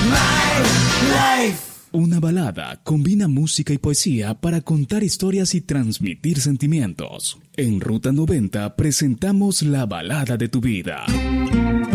My life. Una balada combina música y poesía para contar historias y transmitir sentimientos. En Ruta 90 presentamos la balada de tu vida.